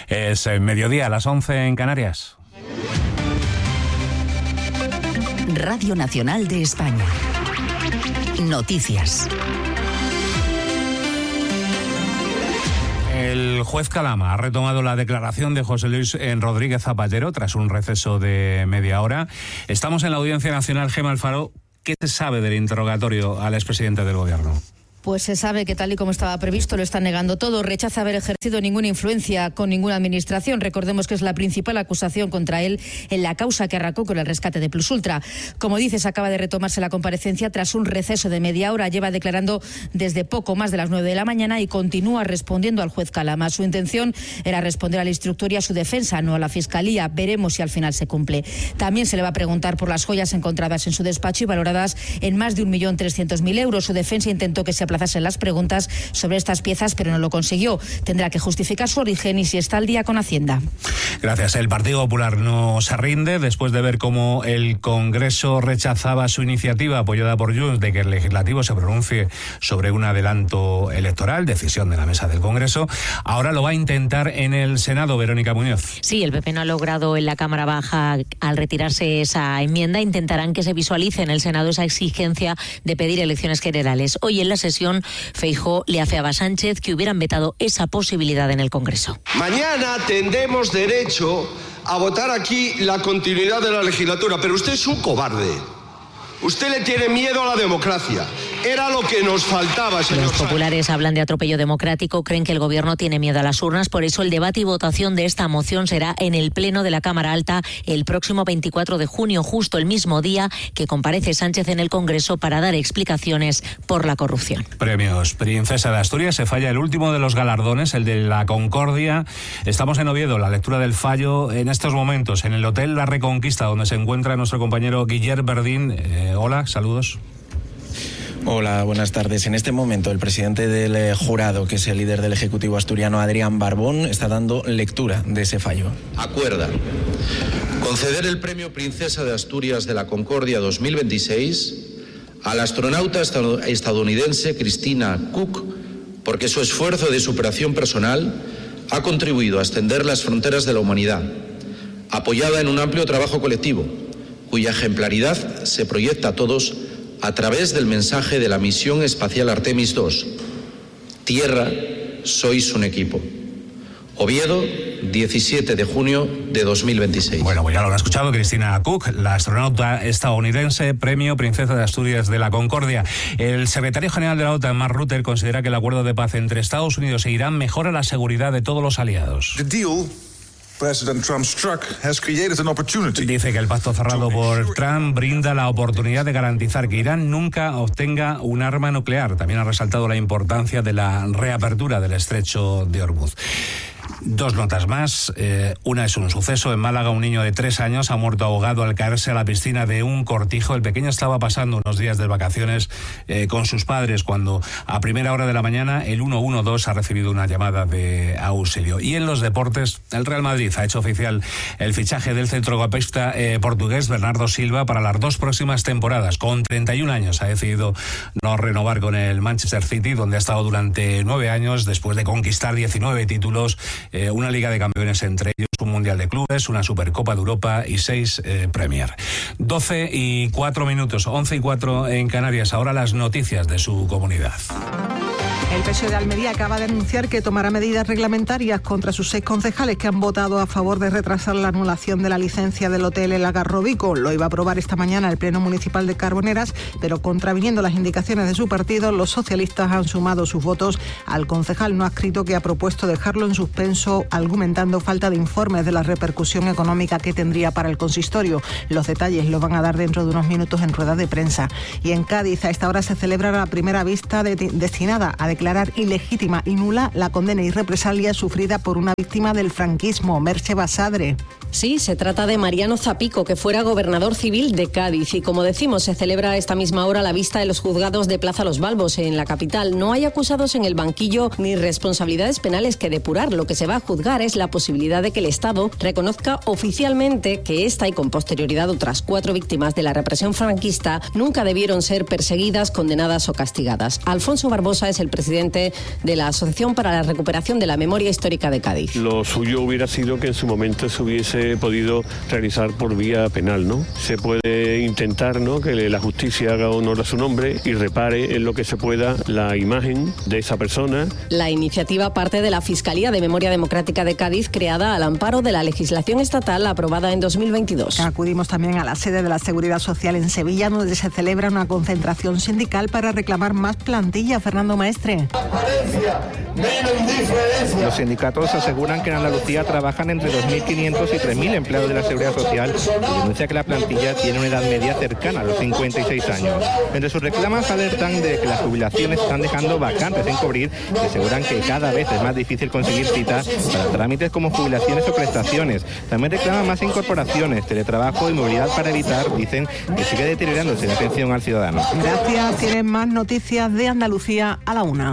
Es mediodía, a las 11 en Canarias. Radio Nacional de España. Noticias. El juez Calama ha retomado la declaración de José Luis Rodríguez Zapatero tras un receso de media hora. Estamos en la Audiencia Nacional. Gemma Alfaro, ¿qué se sabe del interrogatorio al expresidente del Gobierno? Pues se sabe que tal y como estaba previsto lo está negando todo. Rechaza haber ejercido ninguna influencia con ninguna administración. Recordemos que es la principal acusación contra él en la causa que arrancó con el rescate de Plus Ultra. Como dices, acaba de retomarse la comparecencia tras un receso de media hora. Lleva declarando desde poco más de las 9 de la mañana y continúa respondiendo al juez Calama. Su intención era responder al instructor y a su defensa, no a la Fiscalía. Veremos si al final se cumple. También se le va a preguntar por las joyas encontradas en su despacho y valoradas en más de 1.300.000 euros. Su defensa intentó que se aplazasen las preguntas sobre estas piezas, pero no lo consiguió. Tendrá que justificar su origen y si está al día con Hacienda. Gracias. El Partido Popular no se rinde después de ver cómo el Congreso rechazaba su iniciativa apoyada por Junts de que el Legislativo se pronuncie sobre un adelanto electoral, decisión de la mesa del Congreso. Ahora lo va a intentar en el Senado, Verónica Muñoz. Sí, el PP no ha logrado en la Cámara Baja, al retirarse esa enmienda, intentarán que se visualice en el Senado esa exigencia de pedir elecciones generales. Hoy en la sesión Feijóo le afeaba a Sánchez que hubieran vetado esa posibilidad en el Congreso. Mañana tendremos derecho a votar aquí la continuidad de la legislatura, pero usted es un cobarde. Usted le tiene miedo a la democracia. Era lo que nos faltaba, señor. Los populares hablan de atropello democrático, creen que el Gobierno tiene miedo a las urnas, por eso el debate y votación de esta moción será en el Pleno de la Cámara Alta el próximo 24 de junio, justo el mismo día que comparece Sánchez en el Congreso para dar explicaciones por la corrupción. Premios Princesa de Asturias. Se falla el último de los galardones, el de la Concordia. Estamos en Oviedo, la lectura del fallo en estos momentos en el Hotel La Reconquista, donde se encuentra nuestro compañero Guillermo Verdín. Hola, saludos. Hola, buenas tardes. En este momento el presidente del jurado, que es el líder del Ejecutivo asturiano, Adrián Barbón, está dando lectura de ese fallo. Acuerda conceder el Premio Princesa de Asturias de la Concordia 2026 al astronauta estadounidense Christina Cook, porque su esfuerzo de superación personal ha contribuido a extender las fronteras de la humanidad, apoyada en un amplio trabajo colectivo, cuya ejemplaridad se proyecta a todos a través del mensaje de la misión espacial Artemis II. Tierra, sois un equipo. Oviedo, 17 de junio de 2026. Bueno, pues ya lo han escuchado, Christina Cook, la astronauta estadounidense, Premio Princesa de Asturias de la Concordia. El secretario general de la OTAN, Mark Rutte, considera que el acuerdo de paz entre Estados Unidos e Irán mejora la seguridad de todos los aliados. Dice que el pacto cerrado por Trump brinda la oportunidad de garantizar que Irán nunca obtenga un arma nuclear. También ha resaltado la importancia de la reapertura del estrecho de Hormuz. Dos notas más. Una es un suceso. En Málaga, un niño de 3 años ha muerto ahogado al caerse a la piscina de un cortijo. El pequeño estaba pasando unos días de vacaciones con sus padres cuando a primera hora de la mañana el 112 ha recibido una llamada de auxilio. Y en los deportes, el Real Madrid ha hecho oficial el fichaje del centrocampista portugués Bernardo Silva para las 2 próximas temporadas. Con 31 años ha decidido no renovar con el Manchester City, donde ha estado durante 9 años después de conquistar 19 títulos, una Liga de Campeones entre ellos, un Mundial de Clubes, una Supercopa de Europa y 6 Premier. 12:04, 11:04 en Canarias. Ahora las noticias de su comunidad. El PSOE de Almería acaba de anunciar que tomará medidas reglamentarias contra sus 6 concejales que han votado a favor de retrasar la anulación de la licencia del hotel El Algarrobico. Lo iba a aprobar esta mañana el Pleno Municipal de Carboneras, pero contraviniendo las indicaciones de su partido, los socialistas han sumado sus votos al concejal no adscrito que ha propuesto dejarlo en suspenso, argumentando falta de informes de la repercusión económica que tendría para el consistorio. Los detalles los van a dar dentro de unos minutos en rueda de prensa. Y en Cádiz, a esta hora se celebra la primera vista destinada a declarar ilegítima y nula la condena y represalia sufrida por una víctima del franquismo, Merche Basadre. Sí, se trata de Mariano Zapico, que fuera gobernador civil de Cádiz. Y como decimos, se celebra a esta misma hora la vista de los juzgados de Plaza Los Balbos, en la capital. No hay acusados en el banquillo ni responsabilidades penales que depurar. Lo que se va a juzgar es la posibilidad de que el Estado reconozca oficialmente que esta y con posterioridad otras 4 víctimas de la represión franquista nunca debieron ser perseguidas, condenadas o castigadas. Alfonso Barbosa es el presidente presidente de la Asociación para la Recuperación de la Memoria Histórica de Cádiz. Lo suyo hubiera sido que en su momento se hubiese podido realizar por vía penal, ¿no? Se puede intentar, ¿no?, que la justicia haga honor a su nombre y repare en lo que se pueda la imagen de esa persona. La iniciativa parte de la Fiscalía de Memoria Democrática de Cádiz, creada al amparo de la legislación estatal aprobada en 2022. Acudimos también a la sede de la Seguridad Social en Sevilla, donde se celebra una concentración sindical para reclamar más plantilla. Fernando Maestre. Los sindicatos aseguran que en Andalucía trabajan entre 2.500 y 3.000 empleados de la Seguridad Social y denuncia que la plantilla tiene una edad media cercana a los 56 años. Entre sus reclamos alertan de que las jubilaciones están dejando vacantes sin cubrir y aseguran que cada vez es más difícil conseguir citas para trámites como jubilaciones o prestaciones. También reclaman más incorporaciones, teletrabajo y movilidad para evitar, dicen, que sigue deteriorándose la atención al ciudadano. Gracias. Tienen más noticias de Andalucía a la 1.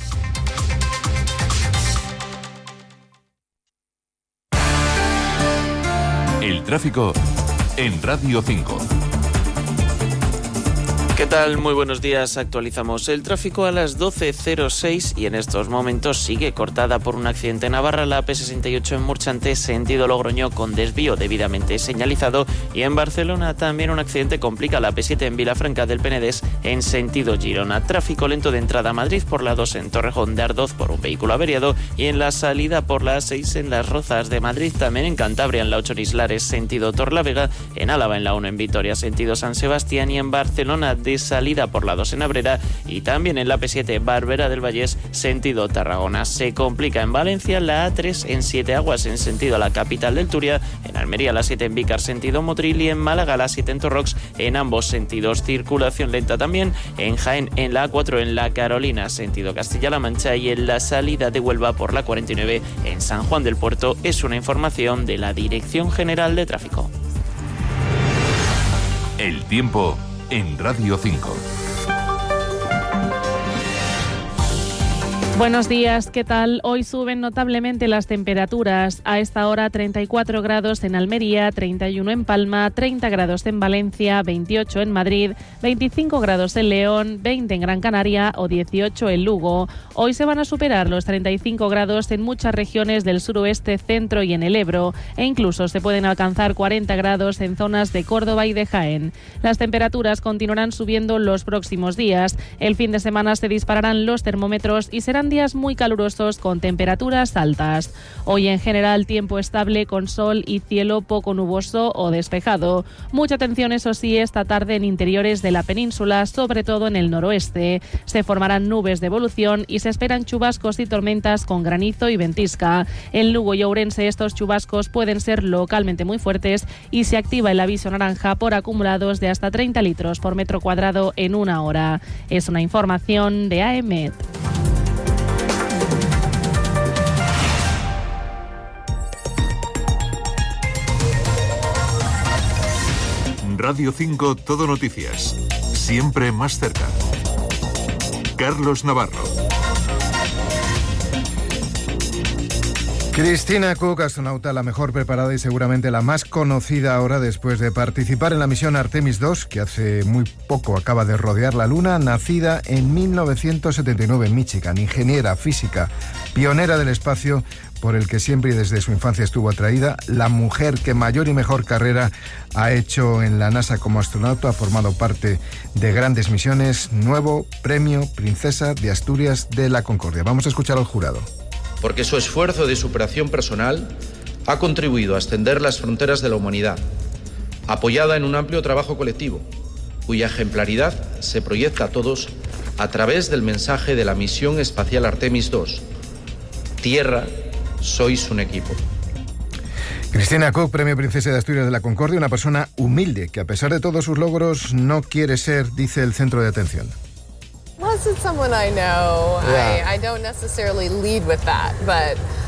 El tráfico en Radio 5. ¿Qué tal? Muy buenos días. Actualizamos el tráfico a las 12:06 y en estos momentos sigue cortada por un accidente en Navarra la AP68 en Murchante, sentido Logroño, con desvío debidamente señalizado, y en Barcelona también un accidente complica la AP7 en Vilafranca del Penedès en sentido Girona. Tráfico lento de entrada a Madrid por la 2 en Torrejón de Ardoz por un vehículo averiado y en la salida por la A6 en Las Rozas de Madrid, también en Cantabria en la 8 en Islares sentido Torlavega, en Álava en la 1 en Vitoria sentido San Sebastián y en Barcelona de salida por la 2 en Abrera y también en la P7 Barbera del Vallés sentido Tarragona. Se complica en Valencia la A3 en Siete Aguas en sentido a la capital del Turia, en Almería la 7 en Vícar sentido Motril y en Málaga la 7 en Torrox en ambos sentidos. Circulación lenta también en Jaén en la A4 en la Carolina sentido Castilla-La Mancha y en la salida de Huelva por la 49 en San Juan del Puerto. Es una información de la Dirección General de Tráfico. El tiempo en Radio 5. Buenos días, ¿qué tal? Hoy suben notablemente las temperaturas. A esta hora 34 grados en Almería, 31 en Palma, 30 grados en Valencia, 28 en Madrid, 25 grados en León, 20 en Gran Canaria o 18 en Lugo. Hoy se van a superar los 35 grados en muchas regiones del suroeste, centro y en el Ebro, e incluso se pueden alcanzar 40 grados en zonas de Córdoba y de Jaén. Las temperaturas continuarán subiendo los próximos días. El fin de semana se dispararán los termómetros y serán días muy calurosos con temperaturas altas. Hoy en general tiempo estable con sol y cielo poco nuboso o despejado. Mucha atención, eso sí, esta tarde en interiores de la península, sobre todo en el noroeste. Se formarán nubes de evolución y se esperan chubascos y tormentas con granizo y ventisca. En Lugo y Ourense estos chubascos pueden ser localmente muy fuertes y se activa el aviso naranja por acumulados de hasta 30 litros por metro cuadrado en una hora. Es una información de AEMET. Radio 5 Todo Noticias. Siempre más cerca. Carlos Navarro. Cristina Cook, astronauta la mejor preparada y seguramente la más conocida ahora después de participar en la misión Artemis 2, que hace muy poco acaba de rodear la Luna, nacida en 1979 en Michigan, ingeniera física, pionera del espacio, por el que siempre y desde su infancia estuvo atraída, la mujer que mayor y mejor carrera ha hecho en la NASA como astronauta, ha formado parte de grandes misiones. Nuevo premio Princesa de Asturias de la Concordia. Vamos a escuchar al jurado. Porque su esfuerzo de superación personal ha contribuido a extender las fronteras de la humanidad, apoyada en un amplio trabajo colectivo, cuya ejemplaridad se proyecta a todos a través del mensaje de la misión espacial Artemis 2. Tierra, sois un equipo. Cristina Cook, premio Princesa de Asturias de la Concordia, una persona humilde que a pesar de todos sus logros no quiere ser, dice, el centro de atención. Well, this is someone I know. Yeah. I don't necessarily lead with that, but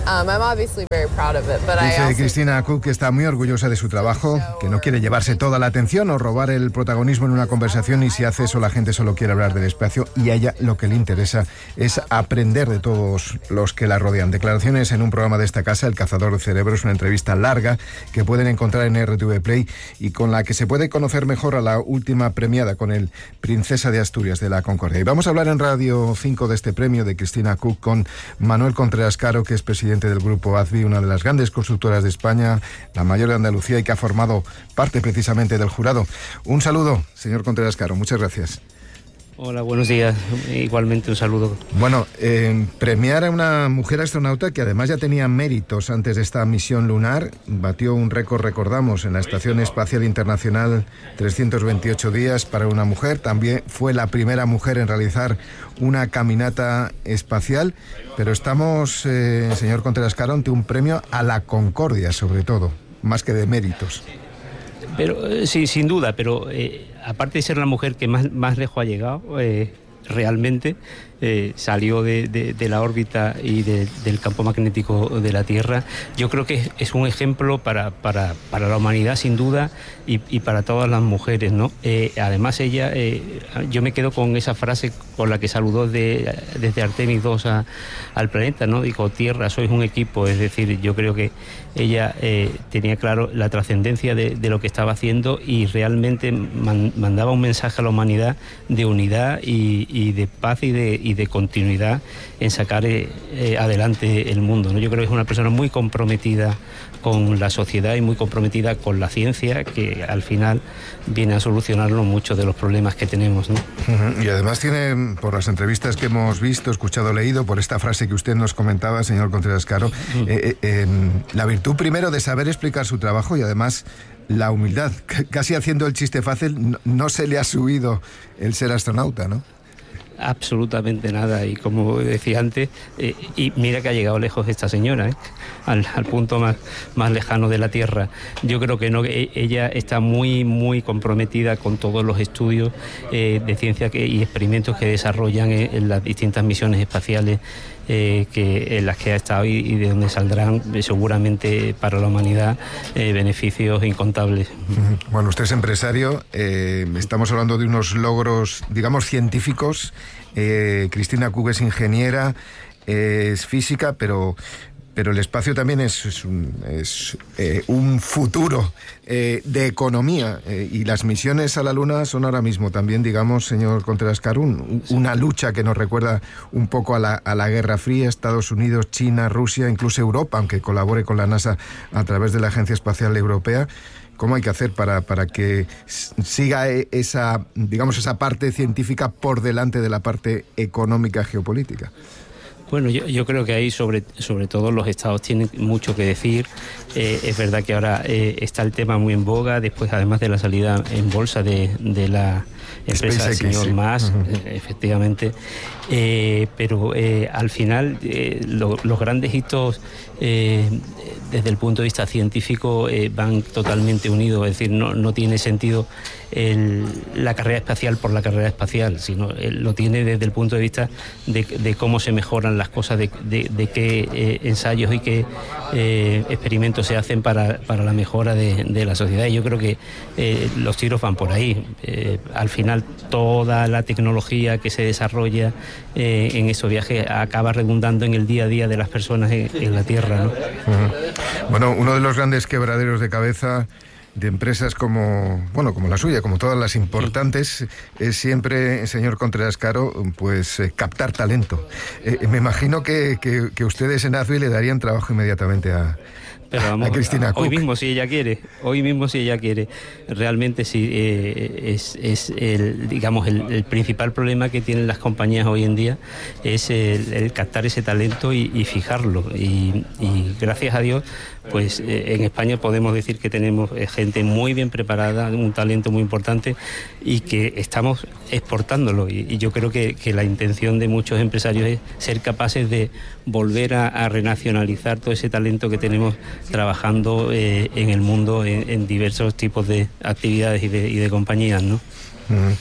Dice Christina Cook que está muy orgullosa de su trabajo, que no quiere llevarse toda la atención o robar el protagonismo en una conversación, y si hace eso la gente solo quiere hablar del espacio, y a ella lo que le interesa es aprender de todos los que la rodean. Declaraciones en un programa de esta casa, El Cazador de Cerebros, una entrevista larga que pueden encontrar en RTV Play y con la que se puede conocer mejor a la última premiada con el Princesa de Asturias de la Concordia. Y vamos a hablar en Radio 5 de este premio de Christina Cook con Manuel Contreras Caro, que es presidente del Grupo ADVI, una de las grandes constructoras de España, la mayor de Andalucía, y que ha formado parte precisamente del jurado. Un saludo, señor Contreras Caro, muchas gracias. Hola, buenos días. Igualmente un saludo. Bueno, premiar a una mujer astronauta que además ya tenía méritos antes de esta misión lunar, batió un récord, recordamos, en la Estación Espacial Internacional, 328 días para una mujer. También fue la primera mujer en realizar una caminata espacial, pero estamos, señor Contreras Caro, ante un premio a la concordia, sobre todo, más que de méritos. Pero sí, sin duda, pero aparte de ser la mujer que más lejos ha llegado, realmente salió de la órbita y del campo magnético de la Tierra. Yo creo que es un ejemplo para la humanidad, sin duda, y para todas las mujeres, ¿no? Además, ella, yo me quedo con esa frase con la que saludó desde Artemis 2 al planeta, ¿no? Dijo: Tierra, sois un equipo. Es decir, yo creo que ella tenía claro la trascendencia de lo que estaba haciendo, y realmente mandaba un mensaje a la humanidad de unidad y de paz y de continuidad en sacar adelante el mundo, ¿no? Yo creo que es una persona muy comprometida con la sociedad y muy comprometida con la ciencia, que al final viene a solucionarnos muchos de los problemas que tenemos, ¿no? Y además tiene, por las entrevistas que hemos visto, escuchado, leído, por esta frase que usted nos comentaba, señor Contreras Caro, la virtud primero de saber explicar su trabajo, y además la humildad. Casi haciendo el chiste fácil, no se le ha subido el ser astronauta, ¿no? Absolutamente nada, y como decía antes, y mira que ha llegado lejos esta señora, al punto más lejano de la Tierra. Yo creo que no, ella está muy comprometida con todos los estudios de ciencia y experimentos que desarrollan en las distintas misiones espaciales en las que ha estado, y de donde saldrán seguramente para la humanidad beneficios incontables. Bueno, usted es empresario, estamos hablando de unos logros, digamos, científicos. Christina Cook es ingeniera, es física, pero el espacio también es un futuro de economía, y las misiones a la Luna son ahora mismo también, digamos, señor Contreras Caro, una lucha que nos recuerda un poco a la Guerra Fría. Estados Unidos, China, Rusia, incluso Europa, aunque colabore con la NASA a través de la Agencia Espacial Europea. ¿Cómo hay que hacer para que siga esa parte científica por delante de la parte económica geopolítica? Bueno, yo creo que ahí sobre todo los estados tienen mucho que decir. Es verdad que ahora está el tema muy en boga, después además de la salida en bolsa de la empresa del señor Musk, efectivamente. Pero al final los grandes hitos desde el punto de vista científico van totalmente unidos. Es decir, no tiene sentido la carrera espacial por la carrera espacial, sino lo tiene desde el punto de vista de cómo se mejoran las cosas, de qué ensayos y qué experimentos se hacen para la mejora de la sociedad. Y yo creo que los tiros van por ahí. Al final, toda la tecnología que se desarrolla en esos viajes acaba redundando en el día a día de las personas en la Tierra, ¿no? Bueno, uno de los grandes quebraderos de cabeza de empresas como la suya, como todas las importantes, es siempre, señor Contreras Caro, pues captar talento. Me imagino que ustedes en ADVI le darían trabajo inmediatamente a Christina Cook. Hoy mismo si ella quiere. Realmente sí, es el principal problema que tienen las compañías hoy en día, es el captar ese talento y fijarlo. Y gracias a Dios, pues en España podemos decir que tenemos gente muy bien preparada, un talento muy importante, y que estamos exportándolo. Y yo creo que la intención de muchos empresarios es ser capaces de volver a renacionalizar todo ese talento que tenemos trabajando en el mundo en diversos tipos de actividades y de compañías, ¿no?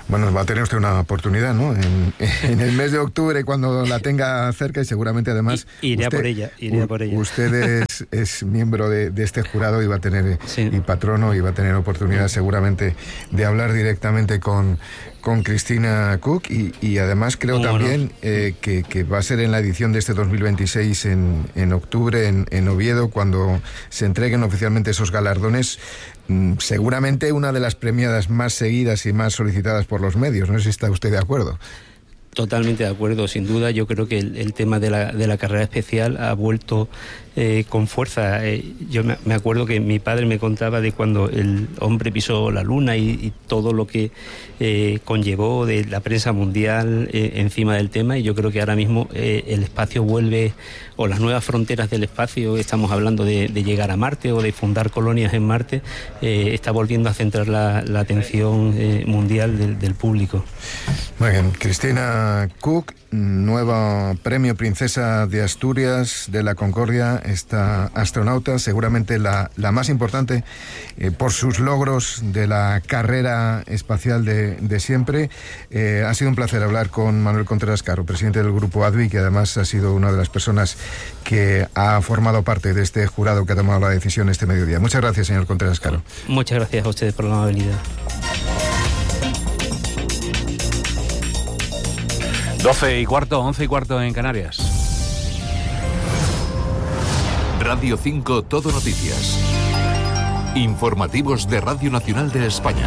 Bueno, va a tener usted una oportunidad, ¿no? En el mes de octubre, cuando la tenga cerca, y seguramente además... Iré por ella. Usted es miembro de este jurado y va a tener, y patrono, y va a tener oportunidad seguramente de hablar directamente con Cristina Cook, y además creo también que va a ser en la edición de este 2026 en octubre en Oviedo, cuando se entreguen oficialmente esos galardones, seguramente una de las premiadas más seguidas y más solicitadas por los medios. No sé si está usted de acuerdo. Totalmente de acuerdo, sin duda. Yo creo que el tema de la carrera especial ha vuelto con fuerza. Yo me acuerdo que mi padre me contaba de cuando el hombre pisó la luna y todo lo que conllevó de la prensa mundial encima del tema, y yo creo que ahora mismo el espacio vuelve, o las nuevas fronteras del espacio, estamos hablando de llegar a Marte o de fundar colonias en Marte, está volviendo a centrar la atención mundial del público. Muy bien, Cristina Cook, nuevo premio Princesa de Asturias de la Concordia, esta astronauta, seguramente la más importante por sus logros de la carrera espacial de siempre. Ha sido un placer hablar con Manuel Contreras Caro, presidente del Grupo ADVI, que además ha sido una de las personas que ha formado parte de este jurado que ha tomado la decisión este mediodía. Muchas gracias, señor Contreras Caro. Muchas gracias a ustedes por la amabilidad. 12:15, 11:15 en Canarias. Radio 5 Todo Noticias. Informativos de Radio Nacional de España.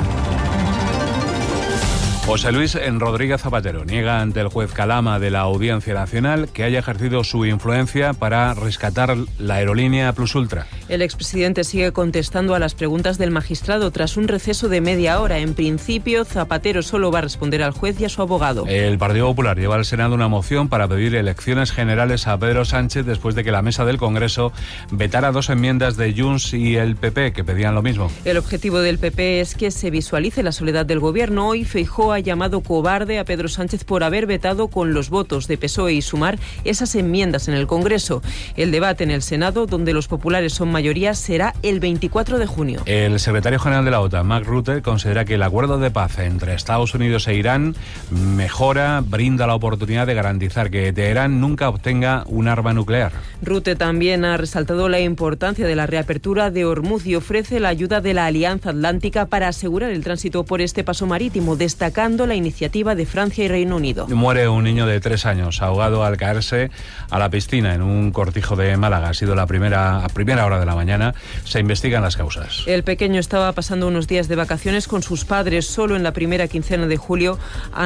José Luis Rodríguez Zapatero niega ante el juez Calama de la Audiencia Nacional que haya ejercido su influencia para rescatar la aerolínea Plus Ultra. El expresidente sigue contestando a las preguntas del magistrado tras un receso de media hora. En principio, Zapatero solo va a responder al juez y a su abogado. El Partido Popular lleva al Senado una moción para pedir elecciones generales a Pedro Sánchez después de que la mesa del Congreso vetara 2 enmiendas de Junts y el PP que pedían lo mismo. El objetivo del PP es que se visualice la soledad del gobierno. Hoy Feijóo ha llamado cobarde a Pedro Sánchez por haber vetado con los votos de PSOE y Sumar esas enmiendas en el Congreso. El debate en el Senado, donde los populares son mayoría, será el 24 de junio. El secretario general de la OTAN, Mark Rutte, considera que el acuerdo de paz entre Estados Unidos e Irán brinda la oportunidad de garantizar que Teherán nunca obtenga un arma nuclear. Rutte también ha resaltado la importancia de la reapertura de Hormuz y ofrece la ayuda de la Alianza Atlántica para asegurar el tránsito por este paso marítimo, destacando la iniciativa de Francia y Reino Unido. Muere un niño de 3 años ahogado al caerse a la piscina en un cortijo de Málaga. Ha sido a primera hora de la mañana. Se investigan las causas. El pequeño estaba pasando unos días de vacaciones con sus padres. Solo en la primera quincena de junio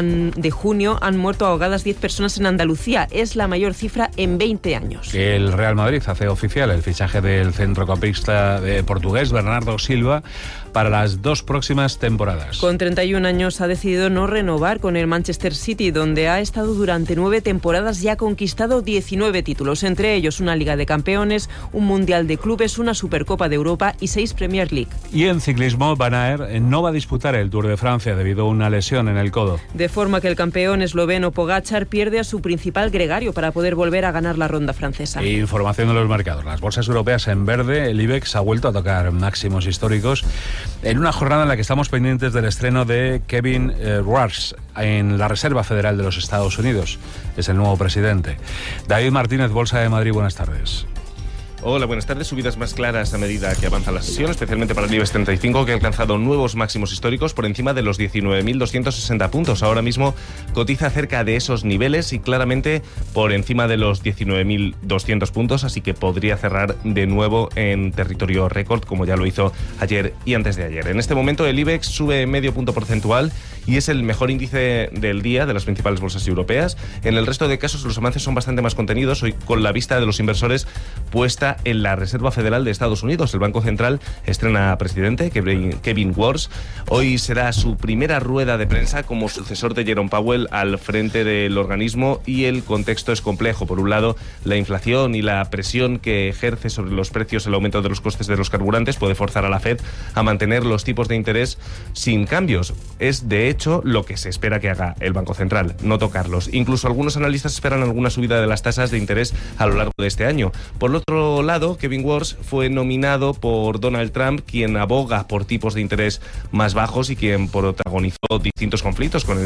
han muerto ahogadas 10 personas en Andalucía. Es la mayor cifra en 20 años. El Real Madrid hace oficial el fichaje del centrocampista portugués Bernardo Silva para las 2 próximas temporadas. Con 31 años ha decidido no renovar con el Manchester City, donde ha estado durante 9 temporadas y ha conquistado 19 títulos, entre ellos una Liga de Campeones, un Mundial de Clubes, una Supercopa de Europa y 6 Premier League. Y en ciclismo, Van Aert no va a disputar el Tour de Francia debido a una lesión en el codo. De forma que el campeón esloveno Pogačar pierde a su principal gregario para poder volver a ganar la ronda francesa. Información de los mercados. Las bolsas europeas en verde. El IBEX ha vuelto a tocar máximos históricos en una jornada en la que estamos pendientes del estreno de Kevin Rudd en la Reserva Federal de los Estados Unidos. Es el nuevo presidente. David Martínez, Bolsa de Madrid, buenas tardes. Hola, buenas tardes. Subidas más claras a medida que avanza la sesión, especialmente para el IBEX 35, que ha alcanzado nuevos máximos históricos por encima de los 19.260 puntos. Ahora mismo cotiza cerca de esos niveles y claramente por encima de los 19.200 puntos, así que podría cerrar de nuevo en territorio récord, como ya lo hizo ayer y antes de ayer. En este momento el IBEX sube medio punto porcentual y es el mejor índice del día de las principales bolsas europeas. En el resto de casos los avances son bastante más contenidos, hoy con la vista de los inversores puesta en la Reserva Federal de Estados Unidos. El Banco Central estrena presidente, Kevin Warsh. Hoy será su primera rueda de prensa como sucesor de Jerome Powell al frente del organismo y el contexto es complejo. Por un lado, la inflación y la presión que ejerce sobre los precios el aumento de los costes de los carburantes puede forzar a la Fed a mantener los tipos de interés sin cambios. Es, de hecho, lo que se espera que haga el Banco Central, no tocarlos. Incluso algunos analistas esperan alguna subida de las tasas de interés a lo largo de este año. Por otro otro lado, Kevin Warsh fue nominado por Donald Trump, quien aboga por tipos de interés más bajos y quien protagonizó distintos conflictos con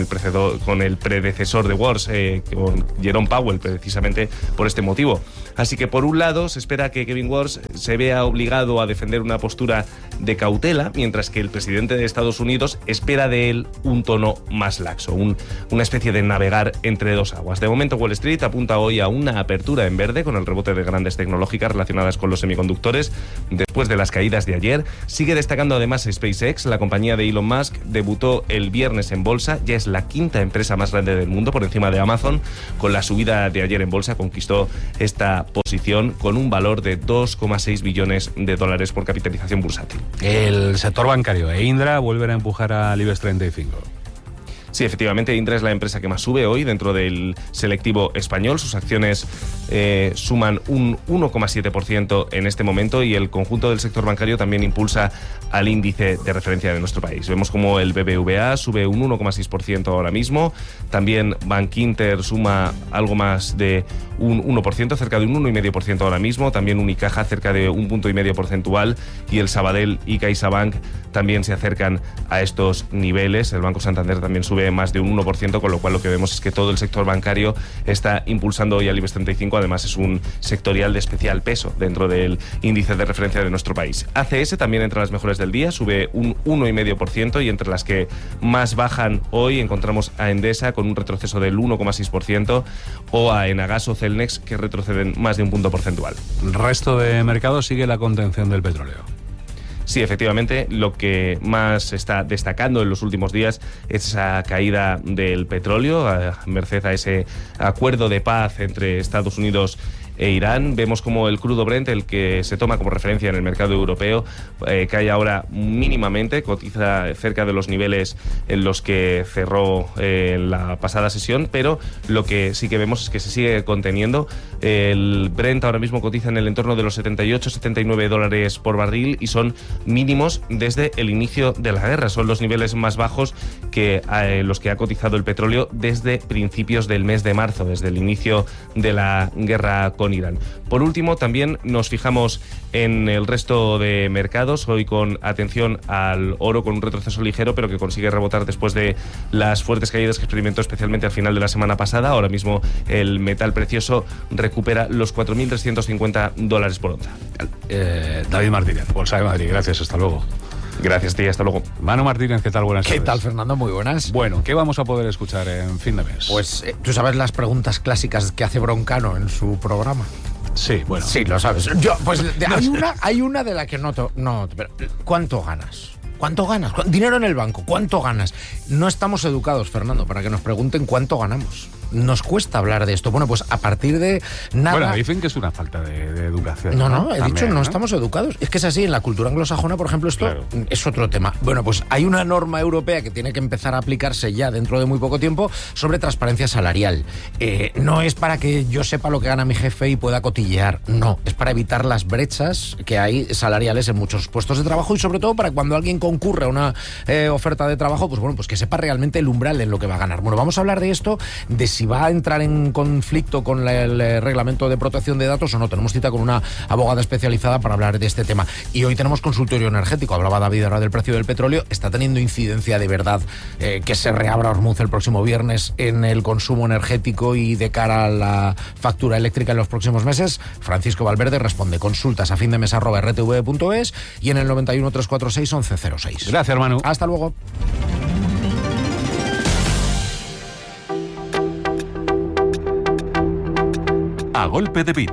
el predecesor de Warsh, con Jerome Powell, precisamente por este motivo. Así que por un lado se espera que Kevin Warsh se vea obligado a defender una postura de cautela, mientras que el presidente de Estados Unidos espera de él un tono más laxo, una especie de navegar entre dos aguas. De momento Wall Street apunta hoy a una apertura en verde con el rebote de grandes tecnológicas relacionadas con los semiconductores después de las caídas de ayer. Sigue destacando además SpaceX, la compañía de Elon Musk, debutó el viernes en bolsa, ya es la quinta empresa más grande del mundo por encima de Amazon. Con la subida de ayer en bolsa conquistó esta posición con un valor de 2,6 billones de dólares por capitalización bursátil. El sector bancario e Indra vuelven a empujar al IBEX 35. Sí, efectivamente, Indra es la empresa que más sube hoy dentro del selectivo español. Sus acciones suman un 1,7% en este momento y el conjunto del sector bancario también impulsa al índice de referencia de nuestro país. Vemos como el BBVA sube un 1,6% ahora mismo. También Bankinter suma algo más de un 1%, cerca de un 1,5% ahora mismo. También Unicaja cerca de un 1,5% porcentual y el Sabadell y CaixaBank también se acercan a estos niveles. El Banco Santander también sube más de un 1%, con lo cual lo que vemos es que todo el sector bancario está impulsando hoy al IBEX 35. Además es un sectorial de especial peso dentro del índice de referencia de nuestro país. ACS también entre las mejores del día, sube un 1,5% y entre las que más bajan hoy encontramos a Endesa con un retroceso del 1,6% o a Enagas o Celnex que retroceden más de un punto porcentual. El resto de mercados sigue la contención del petróleo. Sí, efectivamente, lo que más está destacando en los últimos días es esa caída del petróleo, merced a ese acuerdo de paz entre Estados Unidos e Irán. Vemos como el crudo Brent, el que se toma como referencia en el mercado europeo, cae ahora mínimamente, cotiza cerca de los niveles en los que cerró la pasada sesión, pero lo que sí que vemos es que se sigue conteniendo. El Brent ahora mismo cotiza en el entorno de los 78-79 dólares por barril y son mínimos desde el inicio de la guerra. Son los niveles más bajos que los que ha cotizado el petróleo desde principios del mes de marzo, desde el inicio de la guerra con Irán. Por último, también nos fijamos en el resto de mercados, hoy con atención al oro con un retroceso ligero, pero que consigue rebotar después de las fuertes caídas que experimentó especialmente al final de la semana pasada. Ahora mismo el metal precioso recupera los 4.350 dólares por onza. David Martínez, Bolsa de Madrid, gracias, hasta luego. Gracias a ti, hasta luego. Manu Martínez, ¿qué tal? Buenas tardes. ¿Qué tal, Fernando? Muy buenas. Bueno, ¿qué vamos a poder escuchar en fin de mes? Pues tú sabes las preguntas clásicas que hace Broncano en su programa. Sí, bueno. Sí, lo sabes. Hay una de la que no, pero ¿cuánto ganas? ¿Cuánto ganas? Dinero en el banco, ¿cuánto ganas? No estamos educados, Fernando, para que nos pregunten cuánto ganamos. Nos cuesta hablar de esto. Bueno, pues a partir de nada... Bueno, dicen que es una falta de educación. No, he dicho no estamos educados. Es que es así, en la cultura anglosajona, por ejemplo, esto es otro tema. Bueno, pues hay una norma europea que tiene que empezar a aplicarse ya dentro de muy poco tiempo sobre transparencia salarial. No es para que yo sepa lo que gana mi jefe y pueda cotillear, no. Es para evitar las brechas que hay salariales en muchos puestos de trabajo y sobre todo para cuando alguien concurre a una oferta de trabajo, pues bueno, pues que sepa realmente el umbral en lo que va a ganar. Bueno, vamos a hablar de esto, de si va a entrar en conflicto con el reglamento de protección de datos o no. Tenemos cita con una abogada especializada para hablar de este tema. Y hoy tenemos consultorio energético. Hablaba David ahora del precio del petróleo. Está teniendo incidencia de verdad que se reabra Hormuz el próximo viernes en el consumo energético y de cara a la factura eléctrica en los próximos meses. Francisco Valverde responde. Consultas a findemesa@rtv.es y en el 91 346 1106. Gracias, Manu. Hasta luego. A golpe de beat.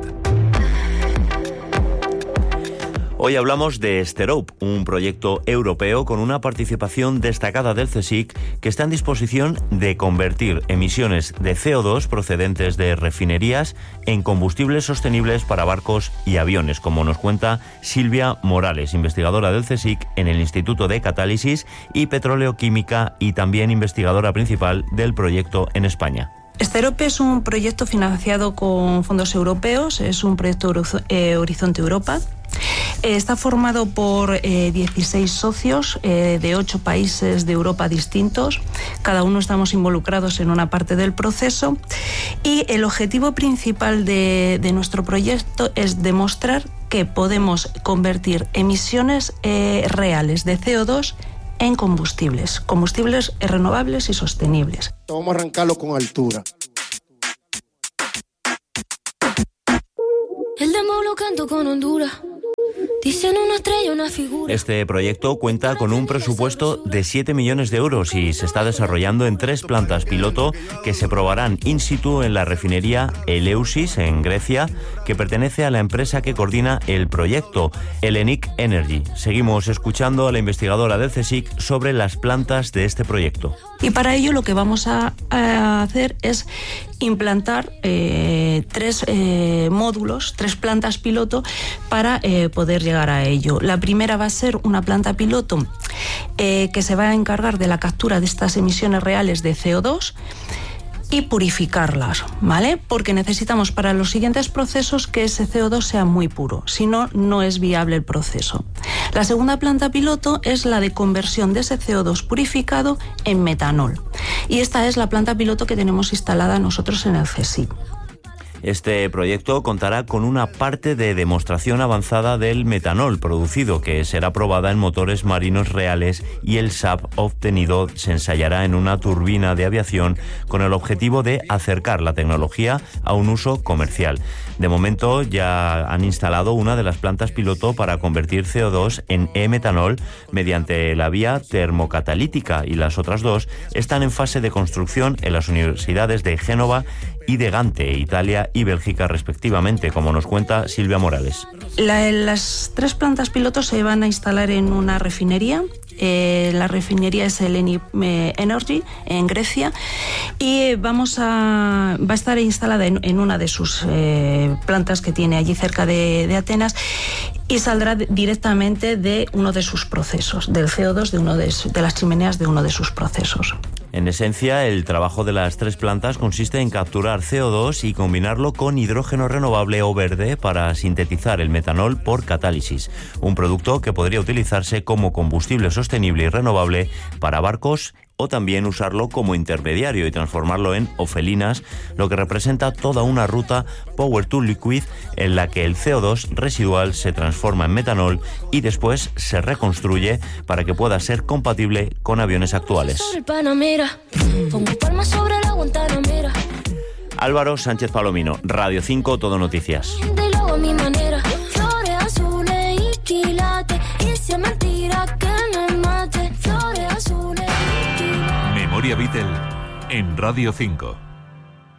Hoy hablamos de Sterope, un proyecto europeo con una participación destacada del CSIC que está en disposición de convertir emisiones de CO2 procedentes de refinerías en combustibles sostenibles para barcos y aviones, como nos cuenta Silvia Morales, investigadora del CSIC en el Instituto de Catálisis y Petroleoquímica y también investigadora principal del proyecto en España. Sterope es un proyecto financiado con fondos europeos, es un proyecto Horizonte Europa. Está formado por 16 socios de 8 países de Europa distintos. Cada uno estamos involucrados en una parte del proceso y el objetivo principal de nuestro proyecto es demostrar que podemos convertir emisiones reales de CO2 en combustibles renovables y sostenibles. Vamos a arrancarlo con altura. El demo lo canto con Honduras. Dicen una estrella, una figura. Este proyecto cuenta con un presupuesto de 7 millones de euros y se está desarrollando en 3 plantas piloto que se probarán in situ en la refinería Eleusis, en Grecia, que pertenece a la empresa que coordina el proyecto, Hellenic Energy. Seguimos escuchando a la investigadora del CSIC sobre las plantas de este proyecto. Y para ello lo que vamos a hacer es implantar 3 módulos, 3 plantas piloto para poder llegar a ello. La primera va a ser una planta piloto que se va a encargar de la captura de estas emisiones reales de CO2 y purificarlas, ¿vale? Porque necesitamos para los siguientes procesos que ese CO2 sea muy puro, si no, no es viable el proceso. La segunda planta piloto es la de conversión de ese CO2 purificado en metanol. Y esta es la planta piloto que tenemos instalada nosotros en el CSIC. Este proyecto contará con una parte de demostración avanzada del metanol producido, que será probada en motores marinos reales, y el SAF obtenido se ensayará en una turbina de aviación con el objetivo de acercar la tecnología a un uso comercial. De momento ya han instalado una de las plantas piloto para convertir CO2 en e-metanol mediante la vía termocatalítica, y las otras 2 están en fase de construcción en las universidades de Génova y de Gante, Italia y Bélgica respectivamente, como nos cuenta Silvia Morales. Las 3 plantas pilotos se van a instalar en una refinería. La refinería es Hellenic Energy en Grecia y va a estar instalada en una de sus plantas que tiene allí cerca de Atenas, y saldrá directamente de uno de sus procesos, del CO2 de las chimeneas de uno de sus procesos. En esencia, el trabajo de las 3 plantas consiste en capturar CO2 y combinarlo con hidrógeno renovable o verde para sintetizar el metanol por catálisis, un producto que podría utilizarse como combustible sostenible y renovable para barcos, o también usarlo como intermediario y transformarlo en ofelinas, lo que representa toda una ruta Power to Liquid en la que el CO2 residual se transforma en metanol y después se reconstruye para que pueda ser compatible con aviones actuales. Álvaro Sánchez Palomino, Radio 5, Todo Noticias. Memoria Beatle en Radio 5.